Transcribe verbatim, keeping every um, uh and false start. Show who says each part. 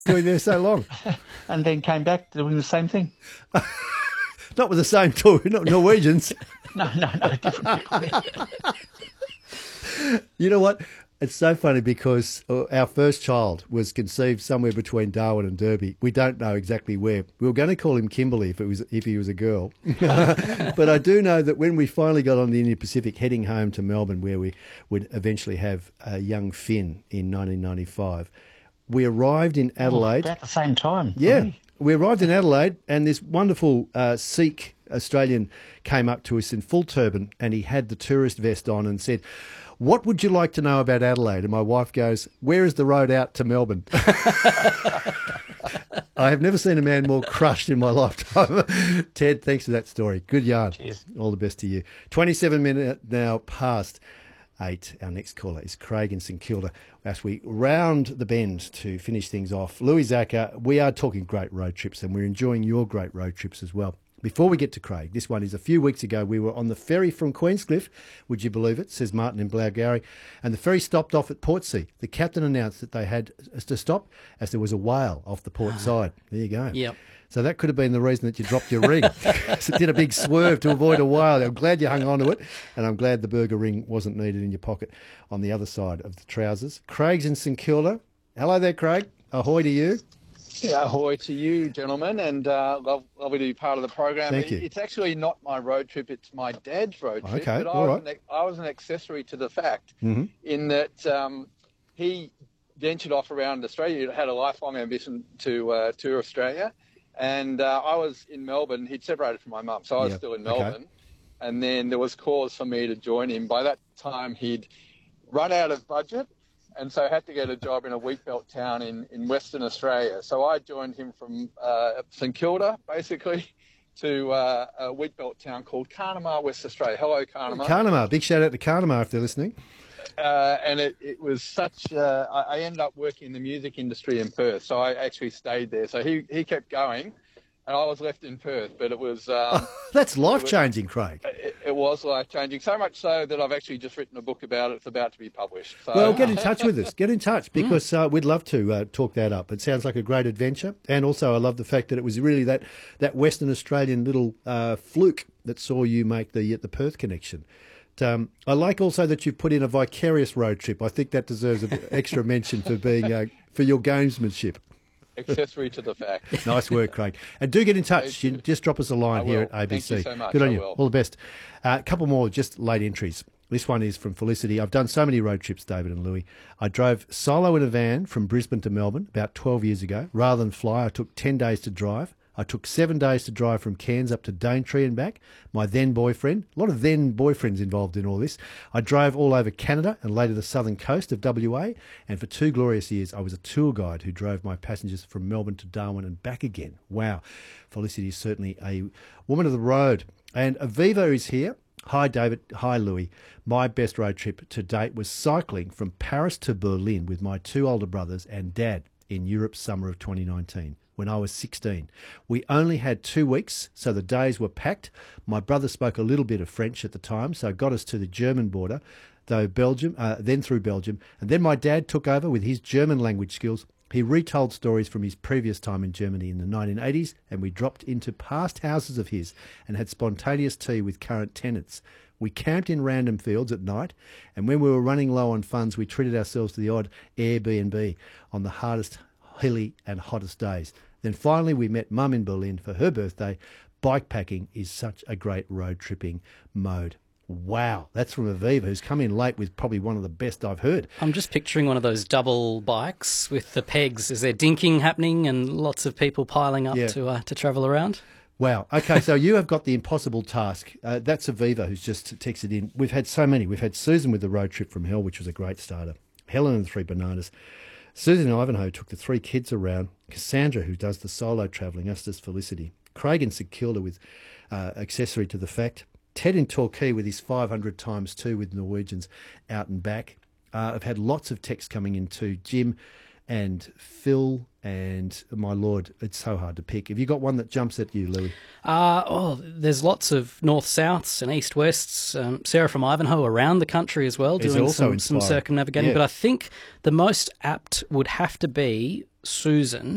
Speaker 1: doing there so long?
Speaker 2: And then came back doing the same thing.
Speaker 1: Not with the same tour, not Norwegians.
Speaker 2: No, no, no, different people.
Speaker 1: You know what? It's so funny because our first child was conceived somewhere between Darwin and Derby. We don't know exactly where. We were going to call him Kimberley if it was if he was a girl. But I do know that when we finally got on the Indian Pacific heading home to Melbourne, where we would eventually have a young Finn in nineteen ninety-five, we arrived in Adelaide.
Speaker 2: Oh, about the same time.
Speaker 1: Yeah.
Speaker 2: Really?
Speaker 1: We arrived in Adelaide and this wonderful uh, Sikh Australian came up to us in full turban and he had the tourist vest on and said, "What would you like to know about Adelaide?" And my wife goes, "Where is the road out to Melbourne?" I have never seen a man more crushed in my lifetime. Ted, thanks for that story. Good yarn.
Speaker 2: Cheers.
Speaker 1: All the best to you. twenty-seven minutes now past eight. Our next caller is Craig in St Kilda. As we round the bend to finish things off, Louis Zacher, we are talking great road trips and we're enjoying your great road trips as well. Before we get to Craig, this one is a few weeks ago. We were on the ferry from Queenscliff, would you believe it, says Martin in Blairgowrie, and the ferry stopped off at Portsea. The captain announced that they had to stop as there was a whale off the port side. There you go.
Speaker 3: Yep.
Speaker 1: So that could have been the reason that you dropped your ring. So it did a big swerve to avoid a whale. I'm glad you hung on to it, and I'm glad the burger ring wasn't needed in your pocket on the other side of the trousers. Craig's in St Kilda. Hello there, Craig. Ahoy to you.
Speaker 4: Yeah, ahoy to you, gentlemen, and uh, love, lovely to be part of the program.
Speaker 1: Thank you.
Speaker 4: It's actually not my road trip; it's my dad's road trip.
Speaker 1: Okay,
Speaker 4: but I
Speaker 1: all
Speaker 4: was,
Speaker 1: right.
Speaker 4: an, I was an accessory to the fact
Speaker 1: Mm-hmm.
Speaker 4: in that um, he ventured off around Australia. He had a lifelong ambition to uh, tour Australia, and uh, I was in Melbourne. He'd separated from my mum, so I was
Speaker 1: Yep,
Speaker 4: still in
Speaker 1: okay.
Speaker 4: Melbourne. And then there was cause for me to join him. By that time, he'd run out of budget, and so had to get a job in a wheat belt town in, in Western Australia. So I joined him from uh, St Kilda, basically, to uh, a wheat belt town called Carnamah, West Australia. Hello, Carnamah.
Speaker 1: Carnamah. Big shout out to Carnamah if they're listening.
Speaker 4: Uh, and it, it was such, uh, I, I ended up working in the music industry in Perth, so I actually stayed there. So he, he kept going, and I was left in Perth, but it was... Um,
Speaker 1: That's life-changing, Craig.
Speaker 4: It, it was life-changing, so much so that I've actually just written a book about it. It's about to be published. So,
Speaker 1: Well, get in touch with us. Get in touch because uh, we'd love to uh, talk that up. It sounds like a great adventure. And also I love the fact that it was really that, that Western Australian little uh, fluke that saw you make the, the Perth connection. Um, I like also that you've put in a vicarious road trip. I think that deserves an extra mention for being uh, for your gamesmanship.
Speaker 4: accessory to the fact.
Speaker 1: Nice work, Craig. And do get in touch. You just drop us a line
Speaker 4: I
Speaker 1: here
Speaker 4: will.
Speaker 1: at A B C.
Speaker 4: Thank you so much.
Speaker 1: Good on
Speaker 4: I
Speaker 1: you.
Speaker 4: will.
Speaker 1: All the best. Uh, a couple more just late entries. This one is from Felicity. I've done so many road trips, David and Louis. I drove solo in a van from Brisbane to Melbourne about twelve years ago. Rather than fly, I took ten days to drive. I took seven days to drive from Cairns up to Daintree and back. My then boyfriend, a lot of then boyfriends involved in all this. I drove all over Canada and later the southern coast of W A. And for two glorious years, I was a tour guide who drove my passengers from Melbourne to Darwin and back again. Wow. Felicity is certainly a woman of the road. And Aviva is here. Hi, David. Hi, Louis. My best road trip to date was cycling from Paris to Berlin with my two older brothers and dad in Europe's summer of twenty nineteen. When I was sixteen. We only had two weeks, so the days were packed. My brother spoke a little bit of French at the time, so got us to the German border, though Belgium, uh, then through Belgium. And then my dad took over with his German language skills. He retold stories from his previous time in Germany in the nineteen eighties, and we dropped into past houses of his and had spontaneous tea with current tenants. We camped in random fields at night, and when we were running low on funds, we treated ourselves to the odd Airbnb on the hardest, hilly and hottest days. Then finally we met Mum in Berlin for her birthday. Bikepacking is such a great road tripping mode. Wow, that's from Aviva, who's come in late with probably one of the best I've heard.
Speaker 3: I'm just picturing one of those double bikes with the pegs. Is there dinking happening and lots of people piling up
Speaker 1: Yeah.
Speaker 3: to uh, to travel around?
Speaker 1: Wow. Okay, so you have got the impossible task. Uh, that's Aviva who's just texted in. We've had so many. We've had Susan with the road trip from hell, which was a great starter. Helen and the Three Bananas. Susan in Ivanhoe took the three kids around. Cassandra, who does the solo travelling, us does Felicity. Craig in St Kilda with uh, accessory to the fact. Ted in Torquay with his five hundred times two with Norwegians out and back. Uh, I've had lots of texts coming in too. Jim and Phil and my Lord, it's so hard to pick. Have you got one that jumps at you, Louis?
Speaker 3: Uh, oh, there's lots of north-souths and east-wests. Um, Sarah from Ivanhoe around the country as well,
Speaker 1: It's
Speaker 3: doing
Speaker 1: also
Speaker 3: some, some
Speaker 1: inspiring.
Speaker 3: circumnavigating.
Speaker 1: Yeah.
Speaker 3: But I think the most apt would have to be Susan